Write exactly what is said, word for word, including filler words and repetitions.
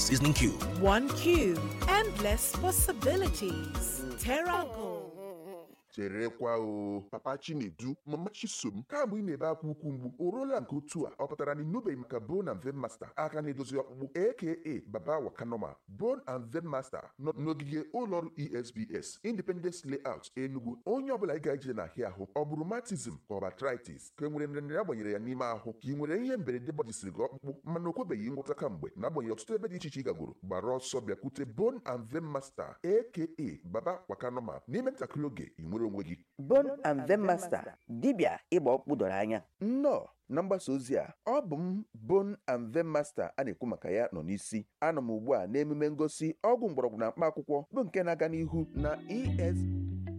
seasoning cube. One cube, endless possibilities. Terra Gold. cherekwa o papa Chinedu mama Chisom kamgbe ị na-ebe akwa ukwu mgbu o ruola nke otu a ọ pụtara na ịnụbeghị maka Bone and Vein Master aka na-edozi ọkpụkpụ aka Baba Wakanoma. Bone and Vein Master nọ n'ogige ụlọọrụ E S B S Independence Layout Enugu. Onye ọbụla ị ga-eje n'ahịa ahụ ọ bụrụ rheumatism ka ọ bụ arthritis ka e nwere nrịnrịa agbanyere ya n'ime ahụ ka ị nwere ihe mberede gbajisiri gị ọkpụkpụ mana o kwebeghị ngwọta kamgbe na-agbanyeghị ọtụtụ ebe dị iche iche ị gagoro gbara ọsọ bịakwute Bone and Vein Master aka Baba Wakanoma n'ime ntakịrị oge ị nwere onwe gị. Bone and Vein Master dibịa ịgba ọkpụkpụ doro anya. Nnọọ na mgbasa ozi a ọ bụ m Bone and Vein Master a na-ekwu maka ya nọ n'isi. Anọ m ugbu a n'emume ngosi ọgwụ mgbọrọgwụ na mkpa akwụkwọ bụ nke na-aga n'ihu na E S